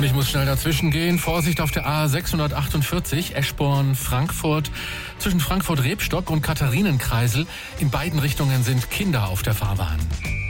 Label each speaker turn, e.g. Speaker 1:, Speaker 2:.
Speaker 1: Und ich muss schnell dazwischen gehen. Vorsicht auf der A648, Eschborn-Frankfurt. Zwischen Frankfurt-Rebstock und Katharinenkreisel. In beiden Richtungen sind Kinder auf der Fahrbahn.